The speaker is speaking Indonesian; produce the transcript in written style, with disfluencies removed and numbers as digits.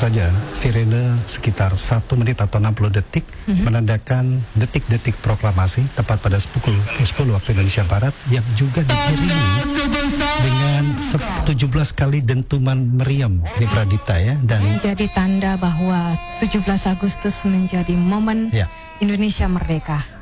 saja sirene sekitar 1 menit atau 60 detik menandakan detik-detik proklamasi tepat pada pukul 10 waktu Indonesia Barat, yang juga diiringi dengan 17 kali dentuman meriam di Pradipta ya, dan menjadi tanda bahwa 17 Agustus menjadi momen Indonesia merdeka.